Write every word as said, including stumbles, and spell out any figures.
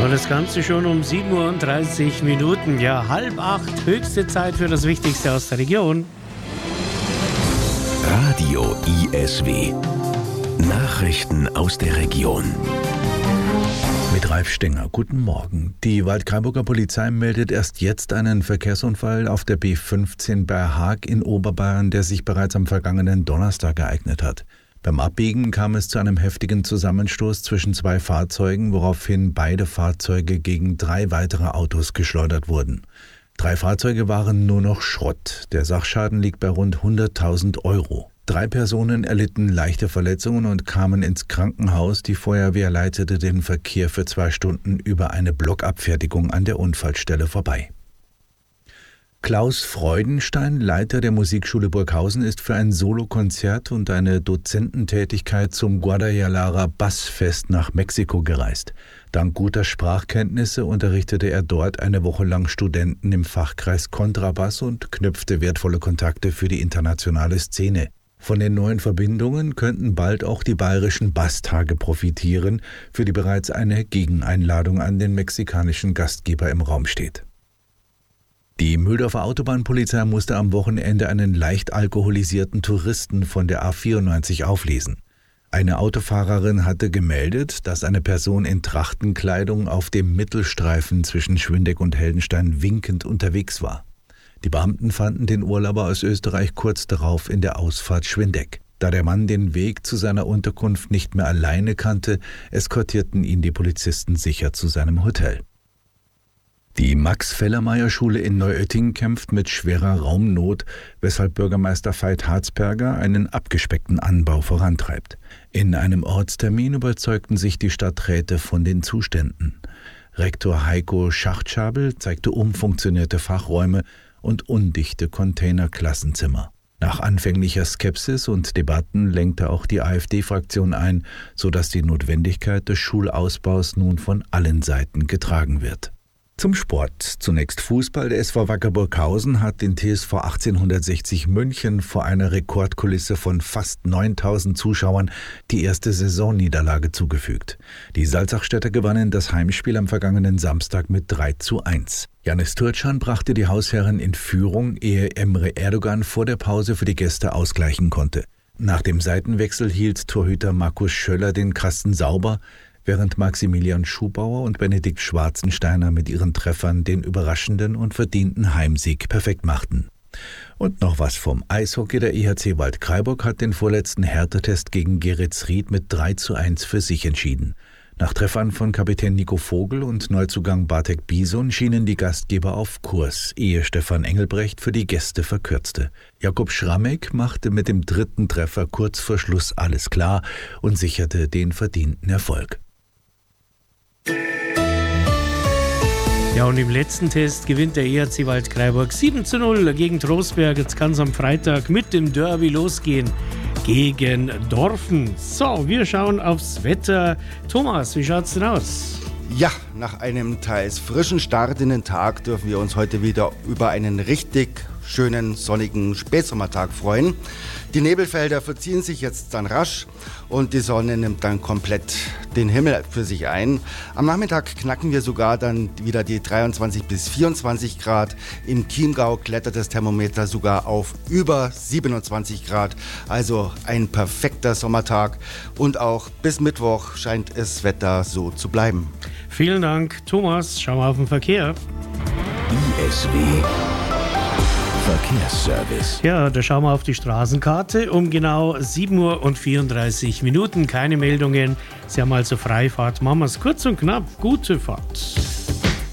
das Ganze schon um sieben Uhr und dreißig Minuten. Ja, halb acht, höchste Zeit für das Wichtigste aus der Region. Radio I S W. Nachrichten aus der Region. Mit Ralf Stenger, guten Morgen. Die Waldkraiburger Polizei meldet erst jetzt einen Verkehrsunfall auf der B fünfzehn bei Haag in Oberbayern, der sich bereits am vergangenen Donnerstag ereignet hat. Beim Abbiegen kam es zu einem heftigen Zusammenstoß zwischen zwei Fahrzeugen, woraufhin beide Fahrzeuge gegen drei weitere Autos geschleudert wurden. Drei Fahrzeuge waren nur noch Schrott. Der Sachschaden liegt bei rund hunderttausend Euro. Drei Personen erlitten leichte Verletzungen und kamen ins Krankenhaus. Die Feuerwehr leitete den Verkehr für zwei Stunden über eine Blockabfertigung an der Unfallstelle vorbei. Klaus Freudenstein, Leiter der Musikschule Burghausen, ist für ein Solokonzert und eine Dozententätigkeit zum Guadalajara Bassfest nach Mexiko gereist. Dank guter Sprachkenntnisse unterrichtete er dort eine Woche lang Studenten im Fachkreis Kontrabass und knüpfte wertvolle Kontakte für die internationale Szene. Von den neuen Verbindungen könnten bald auch die bayerischen Basstage profitieren, für die bereits eine Gegeneinladung an den mexikanischen Gastgeber im Raum steht. Die Mühldorfer Autobahnpolizei musste am Wochenende einen leicht alkoholisierten Touristen von der A vierundneunzig auflesen. Eine Autofahrerin hatte gemeldet, dass eine Person in Trachtenkleidung auf dem Mittelstreifen zwischen Schwindeck und Heldenstein winkend unterwegs war. Die Beamten fanden den Urlauber aus Österreich kurz darauf in der Ausfahrt Schwindeck. Da der Mann den Weg zu seiner Unterkunft nicht mehr alleine kannte, eskortierten ihn die Polizisten sicher zu seinem Hotel. Die Max-Fellermeier-Schule in Neuötting kämpft mit schwerer Raumnot, weshalb Bürgermeister Veit Harzberger einen abgespeckten Anbau vorantreibt. In einem Ortstermin überzeugten sich die Stadträte von den Zuständen. Rektor Heiko Schachtschabel zeigte umfunktionierte Fachräume und undichte Container-Klassenzimmer. Nach anfänglicher Skepsis und Debatten lenkte auch die AfD-Fraktion ein, sodass die Notwendigkeit des Schulausbaus nun von allen Seiten getragen wird. Zum Sport. Zunächst Fußball. Der S V Wacker Burghausen hat den T S V achtzehnhundertsechzig München vor einer Rekordkulisse von fast neuntausend Zuschauern die erste Saisonniederlage zugefügt. Die Salzachstädter gewannen das Heimspiel am vergangenen Samstag mit drei zu eins. Janis Türkcan brachte die Hausherren in Führung, ehe Emre Erdogan vor der Pause für die Gäste ausgleichen konnte. Nach dem Seitenwechsel hielt Torhüter Markus Schöller den Kasten sauber, während Maximilian Schubauer und Benedikt Schwarzensteiner mit ihren Treffern den überraschenden und verdienten Heimsieg perfekt machten. Und noch was vom Eishockey. Der I H C Waldkraiburg hat den vorletzten Härtetest gegen Geretsried mit drei zu eins für sich entschieden. Nach Treffern von Kapitän Nico Vogel und Neuzugang Bartek Bison schienen die Gastgeber auf Kurs, ehe Stefan Engelbrecht für die Gäste verkürzte. Jakob Schrammeck machte mit dem dritten Treffer kurz vor Schluss alles klar und sicherte den verdienten Erfolg. Ja, und im letzten Test gewinnt der E H C Waldkraiburg sieben zu null gegen Trostberg. Jetzt kann es am Freitag mit dem Derby losgehen gegen Dorfen. So, wir schauen aufs Wetter. Thomas, wie schaut's denn aus? Ja, nach einem teils frischen Start in den Tag dürfen wir uns heute wieder über einen richtig schönen, sonnigen Spätsommertag freuen. Die Nebelfelder verziehen sich jetzt dann rasch und die Sonne nimmt dann komplett den Himmel für sich ein. Am Nachmittag knacken wir sogar dann wieder die dreiundzwanzig bis vierundzwanzig Grad. Im Chiemgau klettert das Thermometer sogar auf über siebenundzwanzig Grad. Also ein perfekter Sommertag und auch bis Mittwoch scheint das Wetter so zu bleiben. Vielen Dank, Thomas. Schauen wir auf den Verkehr. I S W Verkehrsservice. Ja, da schauen wir auf die Straßenkarte. Um genau sieben Uhr und vierunddreißig Minuten. Keine Meldungen. Sie haben also Freifahrt. Machen wir es kurz und knapp. Gute Fahrt.